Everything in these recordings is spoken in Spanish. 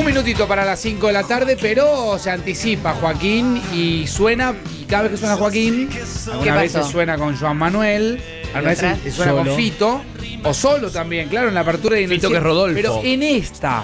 minutito para las 5 de la tarde, pero se anticipa Joaquín y suena, y cada vez que suena Joaquín, algunas veces suena con Joan Manuel, algunas veces suena solo con Fito, o solo también, claro, en la apertura y en Fito, el que es Rodolfo. Pero en esta,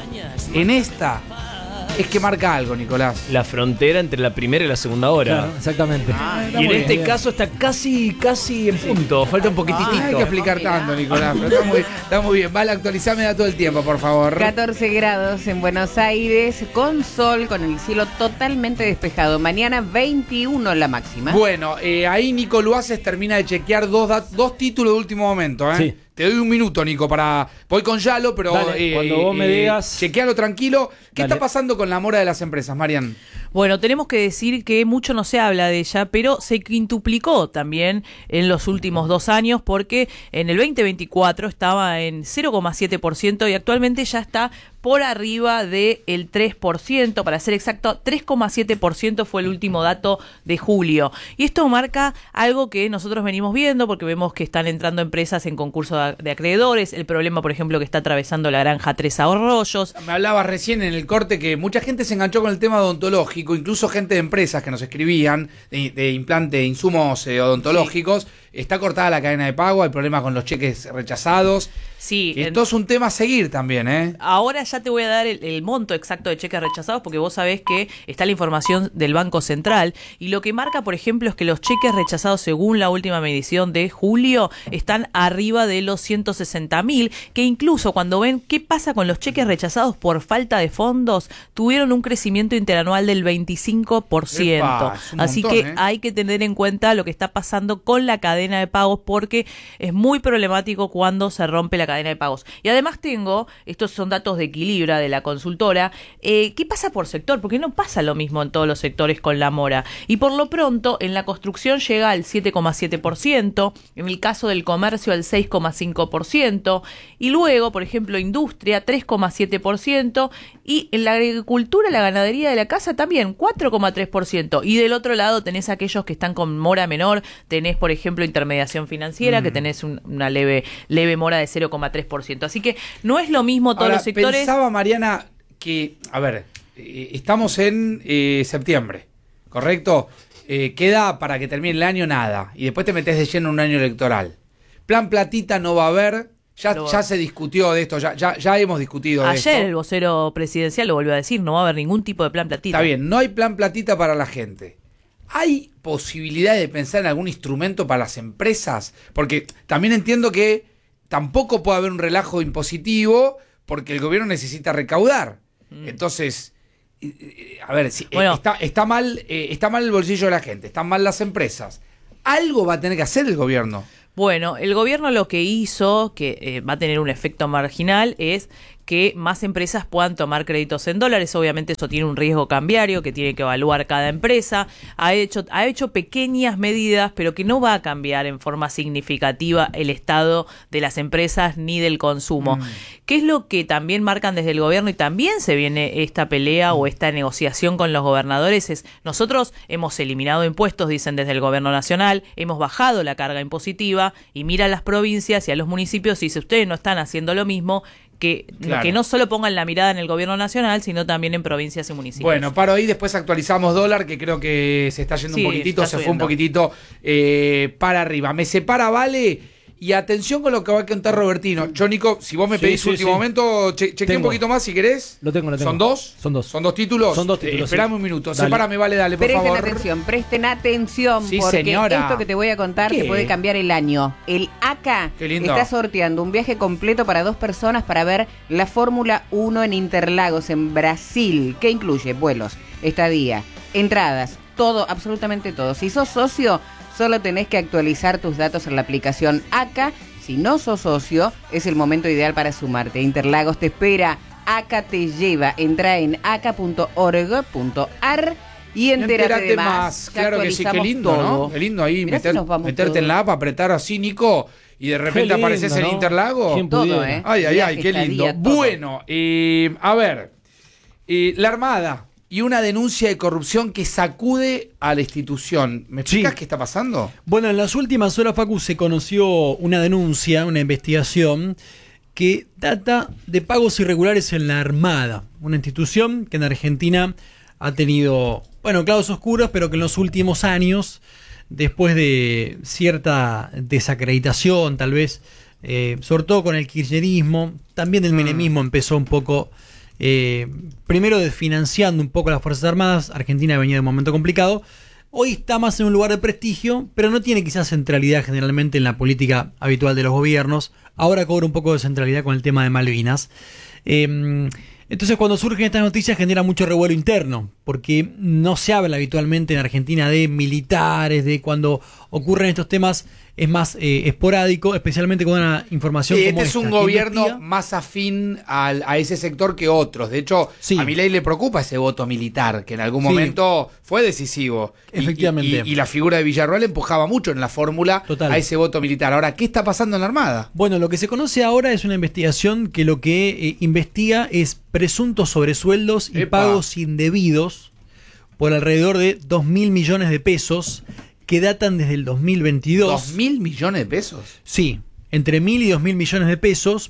es que marca algo, Nicolás. La frontera entre la primera y la segunda hora. Claro, exactamente. Y en este caso está casi en punto. Falta un poquitito. No hay que explicar tanto, Nicolás, pero está muy bien. Vale, actualizame da todo el tiempo, por favor. 14 grados en Buenos Aires, con sol, con el cielo totalmente despejado. Mañana 21 la máxima. Bueno, ahí Nico Luaces termina de chequear dos títulos de último momento, ¿eh? Sí. Te doy un minuto, Nico, para... Voy con Yalo, pero... Dale, cuando vos me digas... Chequealo tranquilo. ¿Qué Dale. está pasando con la mora de las empresas, Marian? Bueno, tenemos que decir que mucho no se habla de ella, pero se quintuplicó también en los últimos 2 años, porque en el 2024 estaba en 0,7% y actualmente ya está por arriba del 3%, para ser exacto, 3,7% fue el último dato de julio. Y esto marca algo que nosotros venimos viendo, porque vemos que están entrando empresas en concurso de acreedores, el problema, por ejemplo, que está atravesando la granja Tres Arroyos. Me hablabas recién en el corte que mucha gente se enganchó con el tema odontológico, incluso gente de empresas que nos escribían, de implante, de insumos odontológicos. Sí. Está cortada la cadena de pago, hay problemas con los cheques rechazados. Sí. Esto es un tema a seguir también, ¿eh? Ahora ya te voy a dar el monto exacto de cheques rechazados, porque vos sabés que está la información del Banco Central, y lo que marca, por ejemplo, es que los cheques rechazados, según la última medición de julio, están arriba de los 160.000, que incluso cuando ven qué pasa con los cheques rechazados por falta de fondos, tuvieron un crecimiento interanual del 25%. Epa, es un Así montón, que hay que tener en cuenta lo que está pasando con la cadena de pagos, porque es muy problemático cuando se rompe la cadena de pagos. Y además estos son datos de Equilibra, de la consultora, ¿qué pasa por sector? Porque no pasa lo mismo en todos los sectores con la mora. Y por lo pronto, en la construcción llega al 7,7%, en el caso del comercio al 6,5%, y luego, por ejemplo, industria 3,7%, y en la agricultura, la ganadería de la casa también 4,3%. Y del otro lado tenés aquellos que están con mora menor, tenés, por ejemplo, intermediación financiera, que tenés una leve mora de 0,3%. Así que no es lo mismo todos Ahora, los sectores. Pensaba, Mariana, que, a ver, estamos en septiembre, ¿correcto? Queda para que termine el año nada, y después te metés de lleno en un año electoral. Plan platita no va a haber, ya se discutió de esto, ya hemos discutido de esto. Ayer el vocero presidencial lo volvió a decir, no va a haber ningún tipo de plan platita. Está bien, no hay plan platita para la gente. ¿Hay posibilidad de pensar en algún instrumento para las empresas? Porque también entiendo que tampoco puede haber un relajo impositivo porque el gobierno necesita recaudar. Entonces, a ver, bueno, está mal el bolsillo de la gente, están mal las empresas. Algo va a tener que hacer el gobierno. Bueno, el gobierno lo que hizo, que va a tener un efecto marginal, es que más empresas puedan tomar créditos en dólares. Obviamente eso tiene un riesgo cambiario que tiene que evaluar cada empresa. Ha hecho pequeñas medidas, pero que no va a cambiar en forma significativa el estado de las empresas ni del consumo. ¿Qué es lo que también marcan desde el gobierno? Y también se viene esta pelea o esta negociación con los gobernadores. Nosotros hemos eliminado impuestos, dicen desde el gobierno nacional, hemos bajado la carga impositiva, y mira a las provincias y a los municipios y si ustedes no están haciendo lo mismo, que no solo pongan la mirada en el gobierno nacional, sino también en provincias y municipios. Bueno, paro ahí, después actualizamos dólar, que creo que se está yendo un poquitito, se fue un poquitito para arriba. Me separa, Vale, y atención con lo que va a contar Robertino. Yo, Nico, si vos me pedís último momento, chequeé un poquito más si querés. Lo tengo. ¿Son dos? Son dos. ¿Son dos títulos? Son dos títulos. Esperame un minuto. Sepárame, Vale, dale, por favor. Presten atención, sí, porque señora. Esto que te voy a contar te puede cambiar el año. El ACA está sorteando un viaje completo para 2 personas para ver la Fórmula 1 en Interlagos, en Brasil, que incluye vuelos, estadía, entradas, todo, absolutamente todo. Si sos socio, solo tenés que actualizar tus datos en la aplicación ACA. Si no sos socio, es el momento ideal para sumarte. Interlagos te espera, ACA te lleva. Entra en aca.org.ar y entérate de más. Claro que sí, qué lindo, todo, ¿no? Qué lindo ahí meterte en la app, apretar así, Nico, y de repente apareces en Interlagos. Todo, Ay, qué lindo. Bueno, a ver, la Armada y una denuncia de corrupción que sacude a la institución. ¿Me explicas qué está pasando? Bueno, en las últimas horas, Facu, se conoció una denuncia, una investigación que data de pagos irregulares en la Armada, una institución que en Argentina ha tenido, claros oscuros, pero que en los últimos años, después de cierta desacreditación, tal vez, sobre todo con el kirchnerismo, también el menemismo empezó un poco, primero desfinanciando un poco las Fuerzas Armadas. Argentina venía de un momento complicado. Hoy está más en un lugar de prestigio, pero no tiene quizás centralidad generalmente en la política habitual de los gobiernos. Ahora cobra un poco de centralidad con el tema de Malvinas. Entonces, cuando surgen estas noticias genera mucho revuelo interno, porque no se habla habitualmente en Argentina de militares, de cuando ocurren estos temas es más esporádico, especialmente con una información como este es esta, un que gobierno investiga más afín a ese sector que otros. De hecho, Sí. a Milei le preocupa ese voto militar, que en algún momento fue decisivo. Efectivamente. Y la figura de Villarroel empujaba mucho en la fórmula Total. a ese voto militar. Ahora, ¿qué está pasando en la Armada? Bueno, lo que se conoce ahora es una investigación que lo que investiga es presuntos sobresueldos y Epa. pagos indebidos por alrededor de 2.000 millones de pesos que datan desde el 2022. ¿2.000 millones de pesos? Sí, entre 1.000 y 2.000 millones de pesos.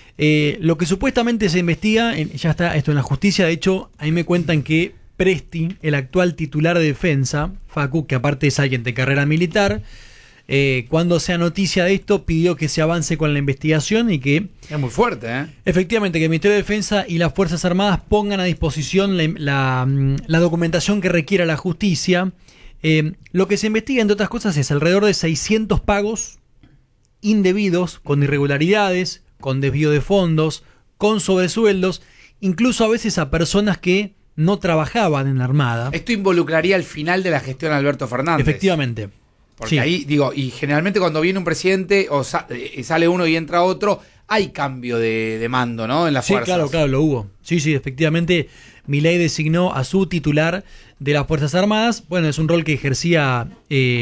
Lo que supuestamente se investiga, ya está esto en la justicia. De hecho, a mí me cuentan que Presti, el actual titular de defensa, Facu, que aparte es alguien de carrera militar, cuando sea noticia de esto, pidió que se avance con la investigación y que Es muy fuerte, ¿eh? efectivamente que el Ministerio de Defensa y las Fuerzas Armadas pongan a disposición la documentación que requiera la justicia. Lo que se investiga, entre otras cosas, es alrededor de 600 pagos indebidos, con irregularidades, con desvío de fondos, con sobresueldos, incluso a veces a personas que no trabajaban en la Armada. Esto involucraría el final de la gestión de Alberto Fernández. Efectivamente. Porque Sí. ahí, digo, y generalmente cuando viene un presidente o sale uno y entra otro, hay cambio de mando, ¿no? En las Sí, fuerzas. claro, lo hubo. Sí, efectivamente, Milei designó a su titular de las Fuerzas Armadas. Bueno, es un rol que ejercía,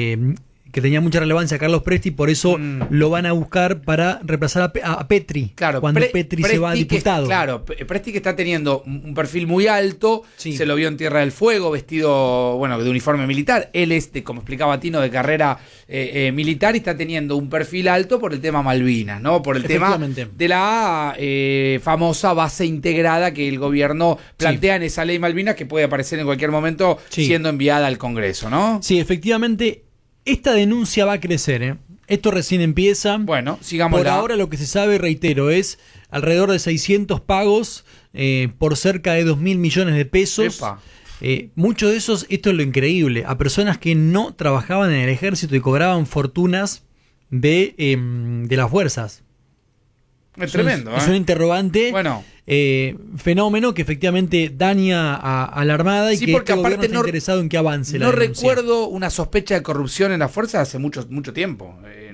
que tenía mucha relevancia Carlos Presti, por eso lo van a buscar para reemplazar a Petri, Claro, cuando Petri se va a Presti que- diputado. Claro, Presti que está teniendo un perfil muy alto, Sí. se lo vio en Tierra del Fuego, vestido, de uniforme militar. Él es, como explicaba Tino, de carrera militar y está teniendo un perfil alto por el tema Malvinas, ¿no? Por el tema Efectivamente. de la famosa base integrada que el gobierno plantea en esa ley Malvinas, que puede aparecer en cualquier momento Sí. siendo enviada al Congreso, ¿no? Sí, efectivamente, esta denuncia va a crecer, ¿eh? Esto recién empieza. Bueno, sigamos. Por ahora lo que se sabe, reitero, es alrededor de 600 pagos por cerca de 2.000 millones de pesos. Epa. Muchos de esos, esto es lo increíble, a personas que no trabajaban en el ejército y cobraban fortunas de las fuerzas. Es tremendo, Es un interrogante, Bueno. fenómeno que efectivamente daña a la Armada y Sí, que porque este gobierno aparte está interesado en que avance la No denuncia. recuerdo una sospecha de corrupción en las fuerzas hace mucho tiempo.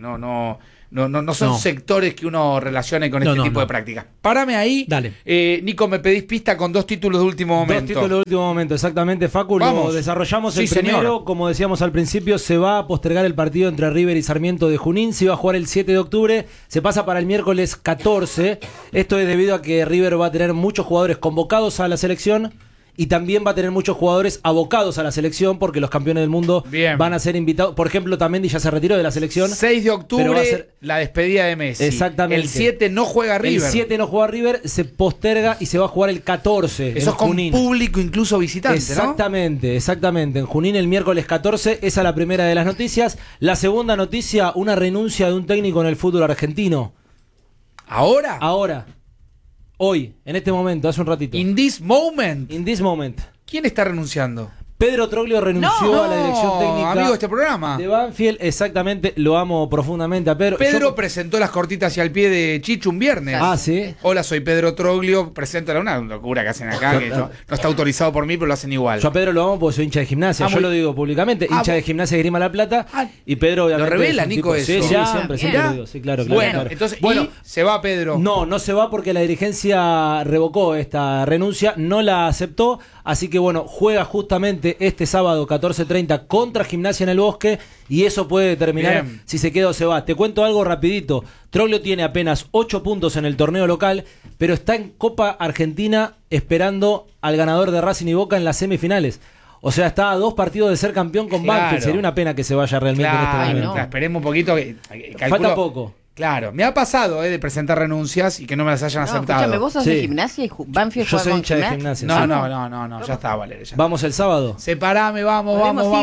No son No. sectores que uno relacione con este tipo de prácticas. Párame ahí. Dale. Nico, me pedís pista con 2 títulos de último momento. 2 títulos de último momento, exactamente, Facu. Vamos. Lo desarrollamos Sí, el primero. señor. Como decíamos al principio, se va a postergar el partido entre River y Sarmiento de Junín. Se iba a jugar el 7 de octubre. Se pasa para el miércoles 14. Esto es debido a que River va a tener muchos jugadores convocados a la selección. Y también va a tener muchos jugadores abocados a la selección porque los campeones del mundo Bien. van a ser invitados. Por ejemplo, Tamendi ya se retiró de la selección. 6 de octubre, Pero va a ser- la despedida de Messi. Exactamente. El 7 no juega River. El 7 no juega River, se posterga y se va a jugar el 14. Eso en es con Junín. público, incluso visitante, Exactamente. En Junín el miércoles 14, esa es la primera de las noticias. La segunda noticia, una renuncia de un técnico en el fútbol argentino. ¿no? ¿Ahora? Ahora, hoy, en este momento, hace un ratito. In this moment. In this moment. ¿Quién está renunciando? Pedro Troglio renunció a la dirección técnica amigo de este programa. de Banfield. Exactamente, lo amo profundamente a Pedro. Pedro Yo- presentó las cortitas hacia el pie de Chicho un viernes. Ah, ¿sí? Hola, soy Pedro Troglio. Preséntala, una locura que hacen acá, que no está autorizado por mí, pero lo hacen igual. Yo a Pedro lo amo porque soy hincha de Gimnasia. Ah, Yo muy- lo digo públicamente. Ah, Hincha de Gimnasia de Grima La Plata. Ah, Y Pedro, obviamente. lo revela, es un Nico, tipo- eso. Sí, Ya, siempre mirá. lo digo. Sí, claro. Bueno, claro. entonces, Bueno, y se va Pedro. no se va porque la dirigencia revocó esta renuncia, no la aceptó, así que bueno, juega justamente este sábado 14:30 contra Gimnasia en el Bosque y eso puede determinar Bien. si se queda o se va. Te cuento algo rapidito, Troglio tiene apenas 8 puntos en el torneo local, pero está en Copa Argentina esperando al ganador de Racing y Boca en las semifinales. O sea, está a 2 partidos de ser campeón con Claro. Banfield. Sería una pena que se vaya realmente en este Claro, momento. no. esperemos un poquito. Falta poco. Claro, me ha pasado de presentar renuncias y que no me las hayan aceptado. Escúchame, vos sos de gimnasia y Banfield yo juega soy con hincha de Gimnasia. gimnasia. No, ya está, Valeria. Ya. ¿Vamos el sábado? Separame, vamos.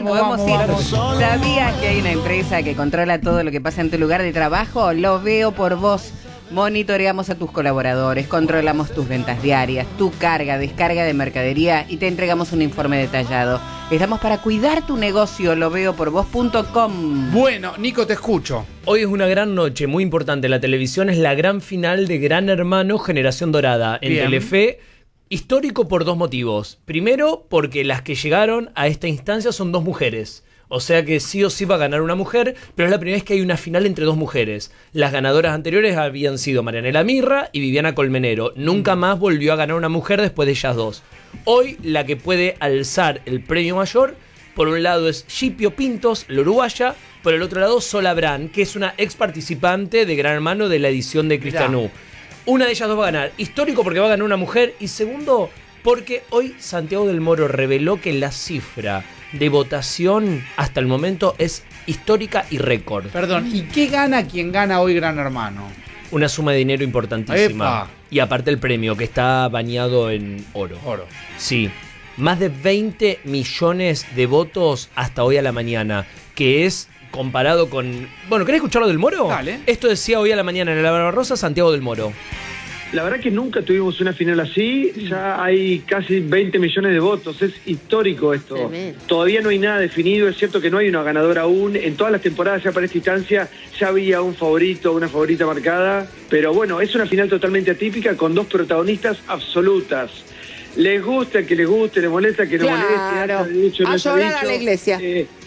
¿Sabías que hay una empresa que controla todo lo que pasa en tu lugar de trabajo? Lo veo por vos. Monitoreamos a tus colaboradores, controlamos tus ventas diarias, tu carga, descarga de mercadería y te entregamos un informe detallado. Estamos para cuidar tu negocio, loveoporvos.com. Bueno, Nico, te escucho. Hoy es una gran noche, muy importante. La televisión es la gran final de Gran Hermano Generación Dorada en Bien. Telefe. Histórico por 2 motivos. Primero, porque las que llegaron a esta instancia son 2 mujeres. O sea que sí o sí va a ganar una mujer, pero es la primera vez que hay una final entre 2 mujeres. Las ganadoras anteriores habían sido Marianela Mirra y Viviana Colmenero. Nunca más volvió a ganar una mujer después de ellas 2. Hoy la que puede alzar el premio mayor, por un lado es Scipio Pintos, la uruguaya, por el otro lado Sol Abrán, que es una ex participante de Gran Hermano de la edición de Cristianú. Una de ellas 2 va a ganar. Histórico porque va a ganar una mujer, y segundo porque hoy Santiago del Moro reveló que la cifra de votación hasta el momento es histórica y récord. Perdón, ¿y qué gana quien gana hoy Gran Hermano? Una suma de dinero importantísima. ¡Epa! Y aparte el premio, que está bañado en oro. Sí. Más de 20 millones de votos hasta hoy a la mañana, que es comparado con... Bueno, ¿querés escucharlo del Moro? Dale. Esto decía hoy a la mañana en la Barbarossa Santiago del Moro. La verdad que nunca tuvimos una final así, ya hay casi 20 millones de votos, es histórico esto. Todavía no hay nada definido, es cierto que no hay una ganadora aún, en todas las temporadas ya para esta instancia ya había un favorito, una favorita marcada, pero bueno, es una final totalmente atípica con 2 protagonistas absolutas. Les gusta que les guste, les molesta que no moleste, a llorar a la iglesia.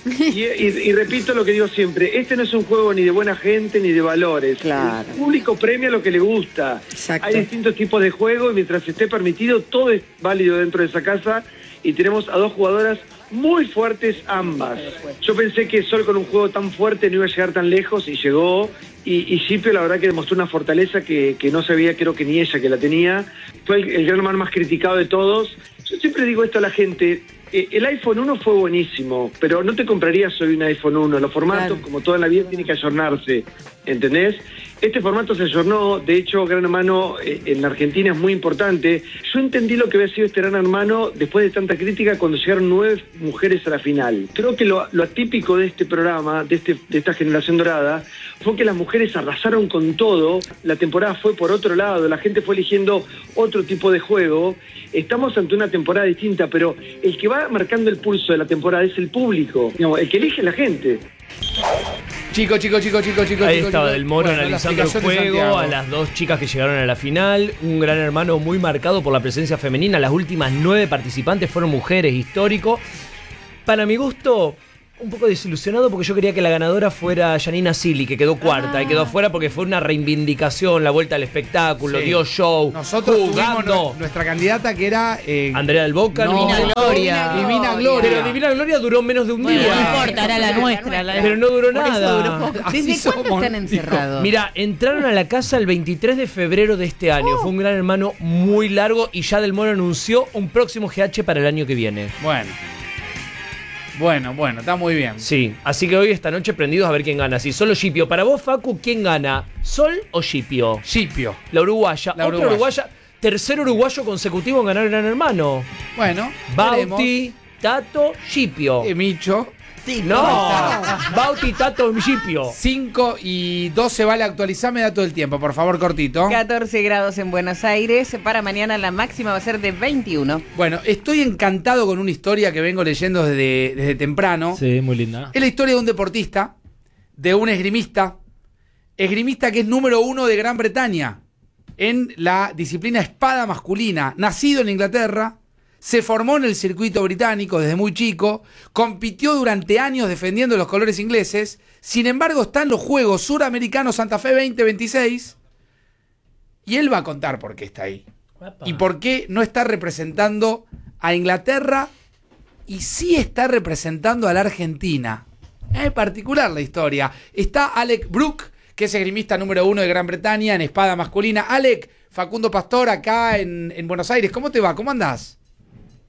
Y repito lo que digo siempre, este no es un juego ni de buena gente ni de valores. Claro. El público premia lo que le gusta. Exacto. Hay distintos tipos de juego y mientras esté permitido, todo es válido dentro de esa casa y tenemos a 2 jugadoras muy fuertes ambas. Yo pensé que Sol con un juego tan fuerte no iba a llegar tan lejos y llegó. Y Scipio la verdad que demostró una fortaleza que no sabía, creo que ni ella que la tenía. Fue el gran hermano más criticado de todos. Yo siempre digo esto a la gente, el iPhone 1 fue buenísimo, pero no te comprarías hoy un iPhone 1. Los formatos, como toda la vida, tienen que ayornarse, ¿entendés? Este formato se ayornó, de hecho, Gran Hermano en la Argentina es muy importante. Yo entendí lo que había sido este Gran Hermano después de tanta crítica cuando llegaron 9 mujeres a la final. Creo que lo atípico de este programa, de esta generación dorada, fue que las mujeres arrasaron con todo. La temporada fue por otro lado, la gente fue eligiendo otro tipo de juego. Estamos ante una temporada distinta, pero el que va marcando el pulso de la temporada es el público. Digamos, el que elige es la gente. Chicos. Ahí estaba Del Moro Bueno, analizando el juego, a las 2 chicas que llegaron a la final. Un Gran Hermano muy marcado por la presencia femenina. Las últimas 9 participantes fueron mujeres, histórico. Para mi gusto, un poco desilusionado porque yo quería que la ganadora fuera Janina Silly, que quedó cuarta y quedó afuera porque fue una reivindicación, la vuelta al espectáculo, Sí. dio show, Nosotros jugando. tuvimos nuestra candidata que era... Andrea del Boca, Divina Gloria. Pero Divina Gloria duró menos de un Bueno, día. no importa, era la nuestra. Pero no duró Por eso nada. duró poco. Así ¿Desde cuándo somos, están encerrados? Mira, entraron a la casa el 23 de febrero de este año. Fue un Gran Hermano muy largo y ya Del Moro anunció un próximo GH para el año que viene. Bueno, está muy bien. Sí, así que hoy esta noche prendidos a ver quién gana. Si solo Scipio. Para vos, Facu, ¿quién gana? ¿Sol o Scipio? Scipio. La uruguaya. La Otra uruguaya. uruguaya. Tercer uruguayo consecutivo en ganar Gran Hermano. Bueno, Bauti, Tato, Scipio. Micho. No, Bauti, Tato, Scipio. 5:12 vale, actualizame dato del tiempo, por favor, cortito. 14 grados en Buenos Aires. Para mañana la máxima va a ser de 21. Bueno, estoy encantado con una historia que vengo leyendo desde temprano. Sí, muy linda. Es la historia de un deportista, de un esgrimista que es número 1 de Gran Bretaña en la disciplina espada masculina, nacido en Inglaterra, se formó en el circuito británico desde muy chico, compitió durante años defendiendo los colores ingleses, sin embargo está en los Juegos Suramericanos Santa Fe 2026 y él va a contar por qué está ahí. Y por qué no está representando a Inglaterra y sí está representando a la Argentina. Es particular la historia. Está Alec Brook, que es esgrimista número 1 de Gran Bretaña en espada masculina. Alec, Facundo Pastor acá en Buenos Aires. ¿Cómo te va? ¿Cómo andás?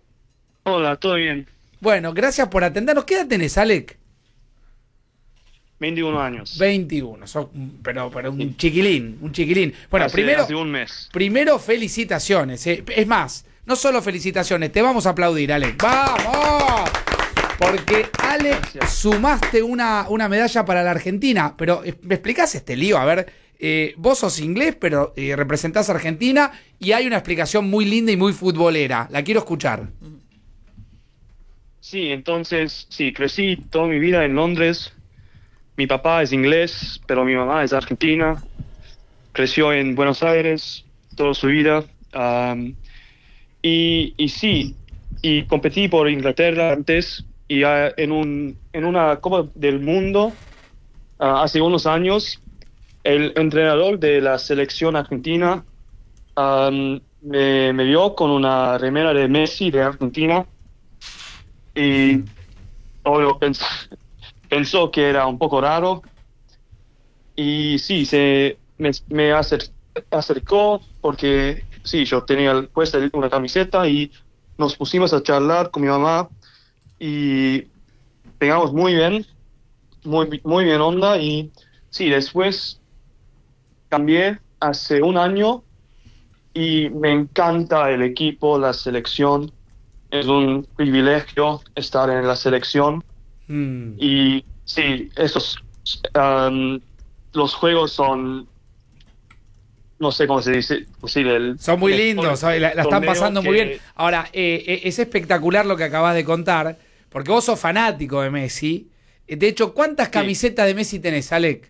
Hola, ¿todo bien? Bueno, gracias por atendernos. ¿Qué edad tenés, Alec? 21 años. 21, pero un chiquilín, un chiquilín. Bueno, hace un mes. Primero felicitaciones. Es más, no solo felicitaciones, te vamos a aplaudir, Alex. ¡Vamos! Porque, Alex, sumaste una medalla para la Argentina. Pero, ¿me explicás este lío? A ver, vos sos inglés, pero representás a Argentina y hay una explicación muy linda y muy futbolera. La quiero escuchar. Sí, entonces, crecí toda mi vida en Londres. Mi papá es inglés, pero mi mamá es argentina. Creció en Buenos Aires toda su vida. Y competí por Inglaterra antes. Y en una Copa del Mundo, hace unos años, el entrenador de la selección argentina me vio con una remera de Messi de Argentina. Y obvio pensó que era un poco raro. Y sí, me acercó porque sí, yo tenía puesta una camiseta y nos pusimos a charlar con mi mamá y pegamos muy bien onda. Y sí, después cambié hace un año y me encanta el equipo, la selección. Es un privilegio estar en la selección. Y sí, los juegos son, no sé cómo se dice. Son muy lindos, la están pasando muy bien. Ahora, es espectacular lo que acabas de contar, porque vos sos fanático de Messi. De hecho, ¿cuántas camisetas de Messi tenés, Alec?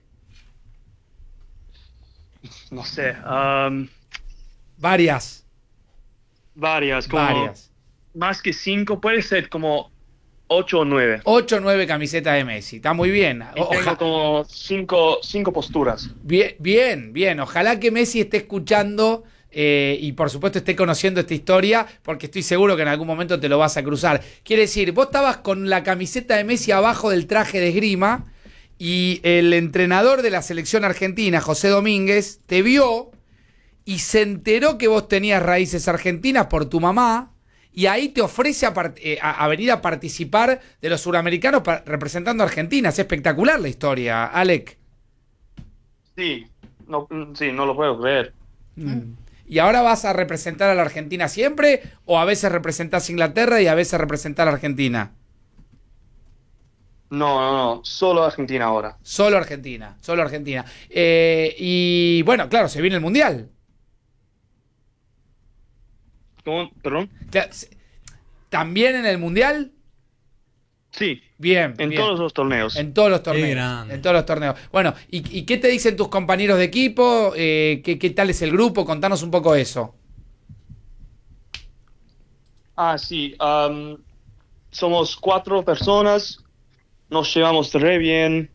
No sé. Varias. Varias. Más que 5, puede ser como 8 o 9. 8 o 9 camisetas de Messi, está muy bien. Tengo como 5 posturas. Bien. Ojalá que Messi esté escuchando y por supuesto esté conociendo esta historia, porque estoy seguro que en algún momento te lo vas a cruzar. Quiere decir, vos estabas con la camiseta de Messi abajo del traje de esgrima y el entrenador de la selección argentina, José Domínguez, te vio y se enteró que vos tenías raíces argentinas por tu mamá. Y ahí te ofrece a venir a participar de los suramericanos representando a Argentina. Es espectacular la historia, Alec. Sí, no lo puedo creer. ¿Y ahora vas a representar a la Argentina siempre? ¿O a veces representás a Inglaterra y a veces representás a la Argentina? No, solo Argentina ahora. Solo Argentina. Y bueno, claro, se viene el Mundial. ¿Cómo? ¿Perdón? ¿También en el Mundial? Sí. Bien. Todos los torneos. En todos los torneos. Bueno, ¿y qué te dicen tus compañeros de equipo? ¿Qué tal es el grupo? Contanos un poco eso. Sí. Somos 4 personas. Nos llevamos re bien.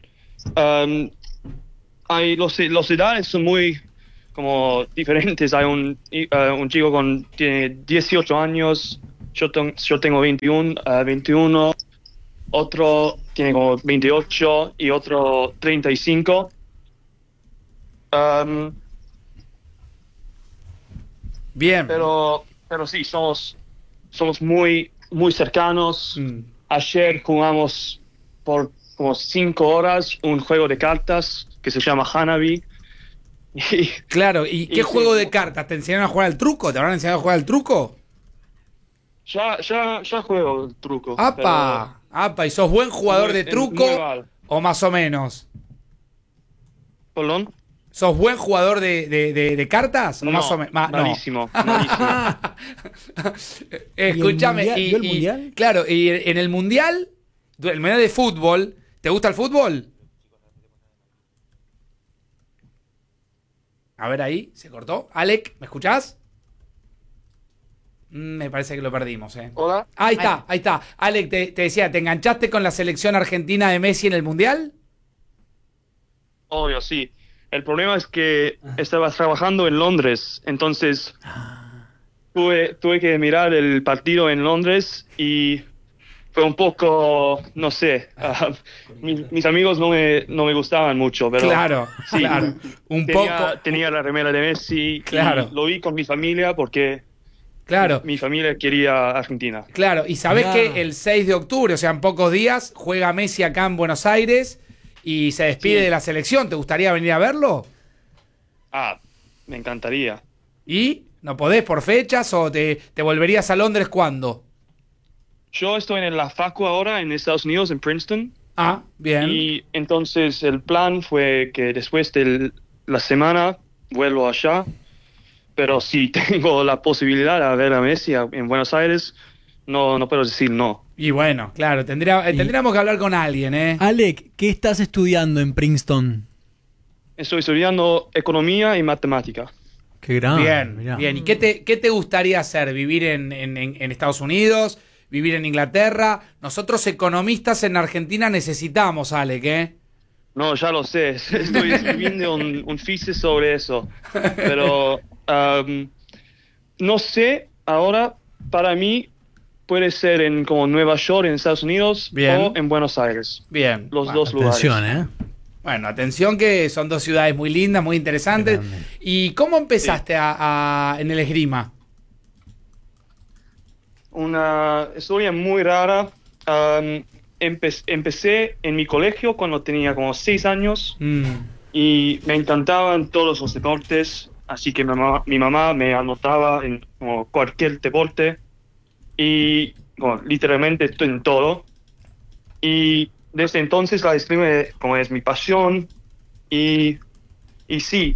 Los edades son muy como diferentes. Hay un chico tiene 18 años, yo tengo 21, otro tiene como 28 y otro 35. Bien. Pero sí, somos muy, muy cercanos. Ayer jugamos por como 5 horas un juego de cartas que se llama Hanabi. Claro, ¿y qué juego de cartas? ¿Te enseñaron a jugar al truco? ¿Te habrán enseñado a jugar al truco? Ya juego el truco. ¡Apa! ¿Y sos buen jugador de truco o más o menos? ¿Perdón? ¿Sos buen jugador de cartas? No, más o menos. Malísimo. Escúchame. ¿Vio el Mundial? Claro, y en el Mundial de fútbol, ¿te gusta el fútbol? A ver ahí, se cortó. Alec, ¿me escuchás? Me parece que lo perdimos, Hola. Ahí está. Alec, te decía, ¿te enganchaste con la selección argentina de Messi en el Mundial? Obvio, sí. El problema es que estaba trabajando en Londres, entonces tuve que mirar el partido en Londres y fue un poco, no sé, mis amigos no me gustaban mucho, pero claro, tenía la remera de Messi, claro. Y lo vi con mi familia porque claro. mi familia quería Argentina. Claro, y sabés que el 6 de octubre, o sea, en pocos días, juega Messi acá en Buenos Aires y se despide de la selección. ¿Te gustaría venir a verlo? Me encantaría. ¿Y no podés por fechas o te volverías a Londres cuándo? Yo estoy en la facu ahora en Estados Unidos, en Princeton. Bien. Y entonces el plan fue que después de la semana vuelvo allá. Pero si tengo la posibilidad de ver a Messi en Buenos Aires, no puedo decir no. Y bueno, claro, tendríamos que hablar con alguien, ¿eh? Alec, ¿qué estás estudiando en Princeton? Estoy estudiando economía y matemática. Qué grande. Bien, mirá. bien. ¿Y qué te gustaría hacer? ¿Vivir en Estados Unidos? ¿Vivir en Inglaterra? Nosotros economistas en Argentina necesitamos, Alec, ¿eh? No, ya lo sé. Estoy escribiendo un thesis sobre eso. Pero no sé, ahora para mí puede ser en como Nueva York, en Estados Unidos, o en Buenos Aires. Bien. Los dos lugares. Atención, Bueno, atención que son dos ciudades muy lindas, muy interesantes. ¿Y cómo empezaste en el esgrima? Una historia muy rara. Empecé en mi colegio cuando tenía como 6 años y me encantaban todos los deportes, así que mi mamá me anotaba en como cualquier deporte y literalmente en todo. Y desde entonces la esgrima como es mi pasión y sí,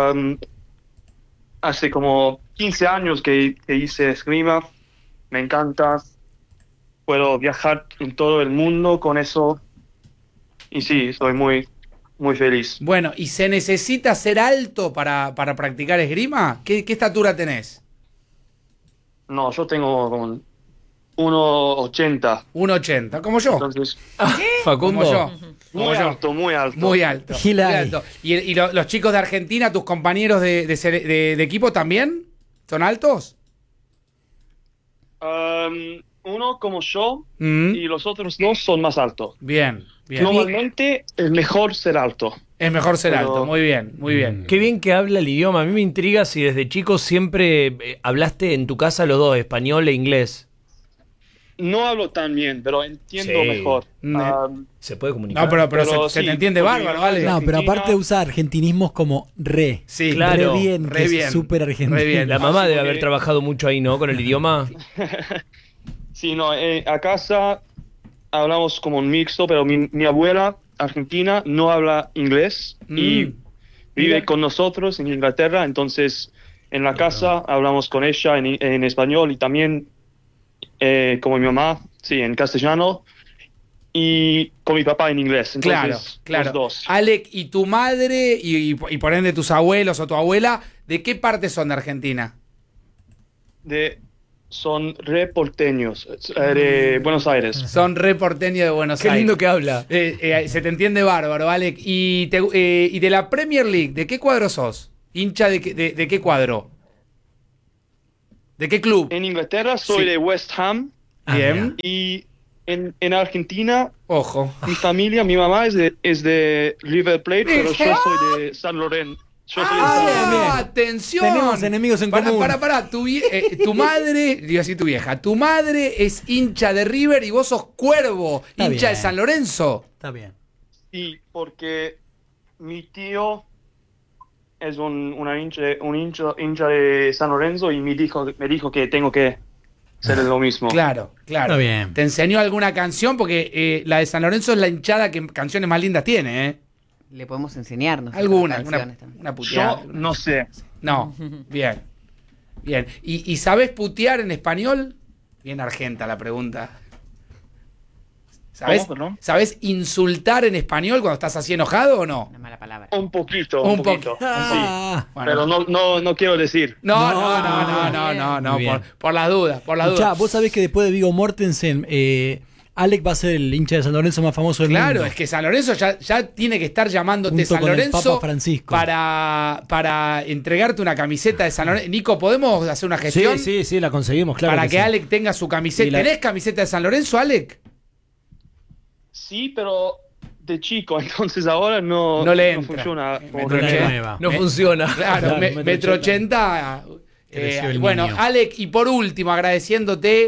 hace como 15 años que hice esgrima, me encanta, puedo viajar en todo el mundo con eso y sí, estoy muy, muy feliz. Bueno, ¿y se necesita ser alto para practicar esgrima? ¿Qué estatura tenés? No, yo tengo como 1,80. 1,80, como yo. Entonces, Facundo. Como yo. muy alto, muy alto. Muy alto. Muy alto. ¿Y los chicos de Argentina, tus compañeros de equipo también? ¿Son altos? Uno como yo y los otros dos son más altos. Bien, bien. Normalmente es mejor ser alto. Es mejor ser alto, muy bien, muy bien. Qué bien que habla el idioma. A mí me intriga si desde chico siempre hablaste en tu casa los dos, español e inglés. No hablo tan bien, pero entiendo mejor. Se puede comunicar. No, pero se te entiende bárbaro, ¿vale? No, pero aparte usa argentinismos como re. Sí, claro. Re bien. Súper argentino. Re bien. La mamá debe haber trabajado mucho ahí, ¿no? Con el idioma. Sí, no, a casa hablamos como un mixto, pero mi abuela argentina no habla inglés y vive con nosotros en Inglaterra, entonces en la casa hablamos con ella en español y también como mi mamá, sí, en castellano y con mi papá en inglés. Entonces, claro. Los dos. Alec, ¿y tu madre y por ende tus abuelos o tu abuela, de qué parte son de Argentina? Son re porteños, de Buenos Aires. Son re porteños de Buenos Aires. Qué lindo que habla. Se te entiende bárbaro, Alec. Y de la Premier League, ¿de qué cuadro sos? ¿Hincha de qué cuadro? ¿De qué club? En Inglaterra soy de West Ham. Bien. Y en Argentina, ojo, mi familia, mi mamá es de River Plate, pero yo soy de San Lorenzo. ¡Atención! Tenemos enemigos en común. Para. Tu madre, digo así, tu vieja, tu madre es hincha de River y vos sos Cuervo, Está hincha bien. de San Lorenzo. Está bien. Sí, porque mi tío es un hincha de San Lorenzo y me dijo que tengo que ser lo mismo. Claro. Está bien. ¿Te enseñó alguna canción? Porque la de San Lorenzo es la hinchada que canciones más lindas tiene, ¿eh? Le podemos enseñarnos. Alguna puteada. Yo no sé. No, bien. ¿Y sabes putear en español? Bien argenta la pregunta. ¿Sabes? ¿Cómo, perdón? ¿Sabes insultar en español cuando estás así enojado o no? Una mala palabra. Un poquito. Ah, Sí. Pero no quiero decir. No, Muy bien. por las dudas, Escuchá, vos sabés que después de Viggo Mortensen, Alec va a ser el hincha de San Lorenzo más famoso del mundo. Claro, es que San Lorenzo ya tiene que estar llamándote Junto San con el Lorenzo Papa Francisco. para entregarte una camiseta de San Lorenzo. Nico, ¿podemos hacer una gestión? Sí, la conseguimos, claro. Para que Alec tenga su camiseta. ¿Tenés camiseta de San Lorenzo, Alec? Sí, pero de chico, entonces ahora no le entra. funciona. No funciona. Claro, metro 80. Creció el Bueno, niño. Alec, y por último, agradeciéndote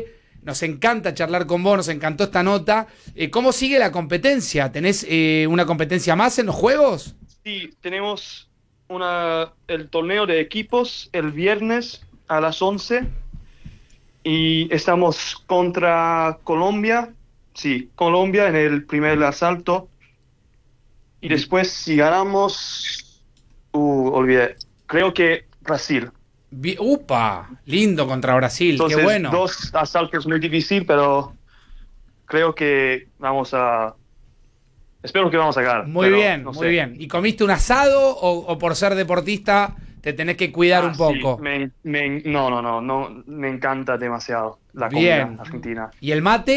nos encanta charlar con vos, nos encantó esta nota. ¿Cómo sigue la competencia? ¿Tenés una competencia más en los juegos? Sí, tenemos el torneo de equipos el viernes a las 11 y estamos contra Colombia. Sí, Colombia en el primer asalto. Y después, si ganamos, olvidé, creo que Brasil. ¡Upa! Lindo contra Brasil, entonces, qué bueno. 2 asaltos muy difícil, pero creo que espero que vamos a ganar. Muy bien, muy bien. ¿Y comiste un asado o por ser deportista te tenés que cuidar un poco? Sí, no, me encanta demasiado la comida argentina. ¿Y el mate?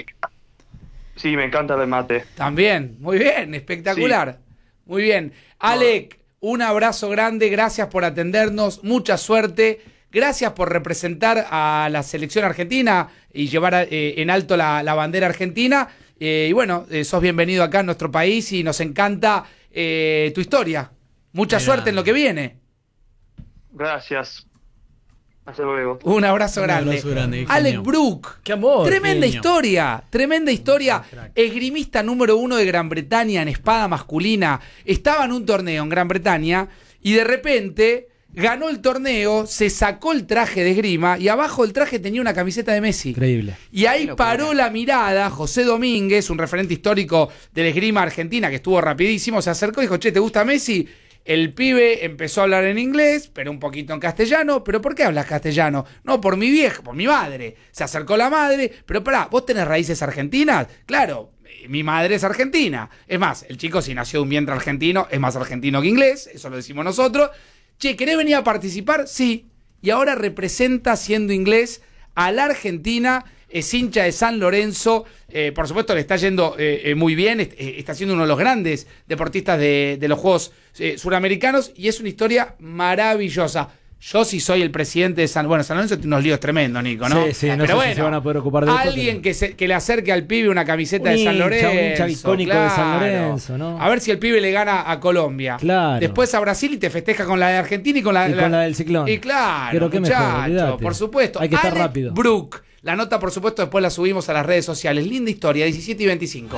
Sí, me encanta el mate. También, muy bien, espectacular. Sí. Muy bien. Alec, un abrazo grande, gracias por atendernos, mucha suerte. Gracias por representar a la selección argentina y llevar en alto la bandera argentina. Y bueno, sos bienvenido acá en nuestro país y nos encanta tu historia. Mucha suerte en lo que viene. Gracias. Hasta luego. Un abrazo grande. Alec Brook. ¡Qué amor! Tremenda historia. Esgrimista número 1 de Gran Bretaña en espada masculina. Estaba en un torneo en Gran Bretaña y de repente ganó el torneo, se sacó el traje de esgrima y abajo del traje tenía una camiseta de Messi. Increíble. Y ahí paró la mirada José Domínguez, un referente histórico de la esgrima argentina que estuvo rapidísimo, se acercó y dijo, che, ¿te gusta Messi? El pibe empezó a hablar en inglés, pero un poquito en castellano. ¿Pero por qué hablas castellano? No, por mi vieja, por mi madre. Se acercó la madre. Pero pará, ¿vos tenés raíces argentinas? Claro, mi madre es argentina. Es más, el chico si nació de un vientre argentino, es más argentino que inglés. Eso lo decimos nosotros. Che, ¿querés venir a participar? Sí. Y ahora representa, siendo inglés, a la Argentina. Es hincha de San Lorenzo, por supuesto le está yendo muy bien, está siendo uno de los grandes deportistas de los Juegos Suramericanos y es una historia maravillosa. Yo sí soy el presidente de San Lorenzo tiene unos líos tremendos, Nico, ¿no? Sí, no pero sé si se van a poder ocupar de alguien que le acerque al pibe una camiseta de San Lorenzo. Un hincha icónico de San Lorenzo, ¿no? A ver si el pibe le gana a Colombia. Claro. Después a Brasil y te festeja con la de Argentina y con la del Ciclón. Y claro, pero qué muchacho, mejor, por supuesto. Hay que estar Alec rápido. Brook. La nota, por supuesto, después la subimos a las redes sociales. Linda historia, 17 y 25.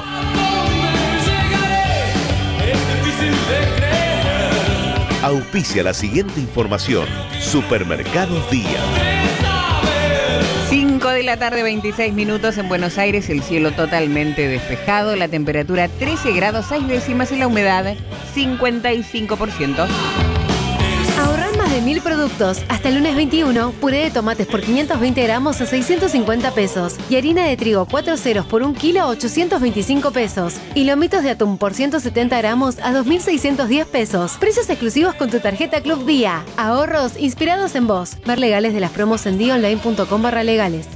Auspicia la siguiente información. Supermercados Día. 5 de la tarde, 26 minutos en Buenos Aires. El cielo totalmente despejado. La temperatura 13 grados 6 décimas y la humedad 55%. Ahorrar más de 1000 productos. Hasta el lunes 21, puré de tomates por 520 gramos a 650 pesos. Y harina de trigo 4 ceros por 1 kilo a 825 pesos. Y lomitos de atún por 170 gramos a 2.610 pesos. Precios exclusivos con tu tarjeta Club Día. Ahorros inspirados en vos. Ver legales de las promos en dionline.com/legales.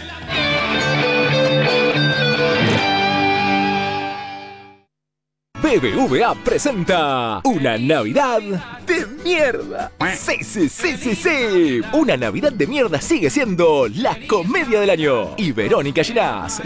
BBVA presenta una Navidad de mierda. Sí. Una Navidad de mierda sigue siendo la comedia del año. Y Verónica Ginás